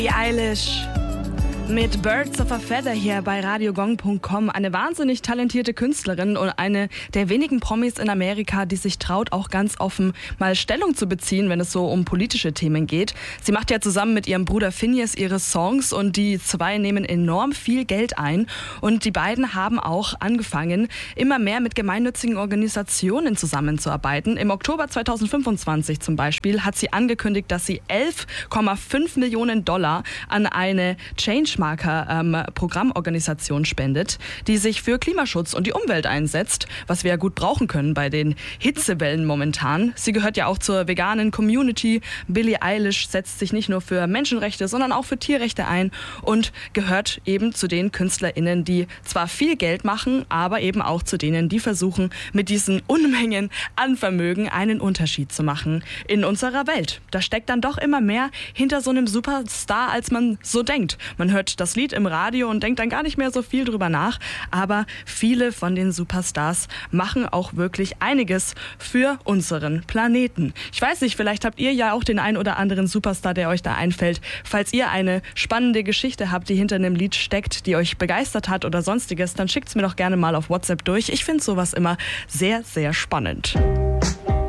Billie Eilish mit Birds of a Feather hier bei radiogong.com. Eine wahnsinnig talentierte Künstlerin und eine der wenigen Promis in Amerika, die sich traut, auch ganz offen mal Stellung zu beziehen, wenn es so um politische Themen geht. Sie macht ja zusammen mit ihrem Bruder Finneas ihre Songs und die zwei nehmen enorm viel Geld ein. Und die beiden haben auch angefangen, immer mehr mit gemeinnützigen Organisationen zusammenzuarbeiten. Im Oktober 2025 zum Beispiel hat sie angekündigt, dass sie $11,5 Millionen an eine Changemaker-Programmorganisation spendet, die sich für Klimaschutz und die Umwelt einsetzt, was wir ja gut brauchen können bei den Hitzewellen momentan. Sie gehört ja auch zur veganen Community. Billie Eilish setzt sich nicht nur für Menschenrechte, sondern auch für Tierrechte ein und gehört eben zu den KünstlerInnen, die zwar viel Geld machen, aber eben auch zu denen, die versuchen, mit diesen Unmengen an Vermögen einen Unterschied zu machen in unserer Welt. Da steckt dann doch immer mehr hinter so einem Superstar, als man so denkt. Man hört das Lied im Radio und denkt dann gar nicht mehr so viel drüber nach, aber viele von den Superstars machen auch wirklich einiges für unseren Planeten. Ich weiß nicht, vielleicht habt ihr ja auch den ein oder anderen Superstar, der euch da einfällt. Falls ihr eine spannende Geschichte habt, die hinter einem Lied steckt, die euch begeistert hat oder sonstiges, dann schickt's mir doch gerne mal auf WhatsApp durch. Ich finde sowas immer sehr, sehr spannend.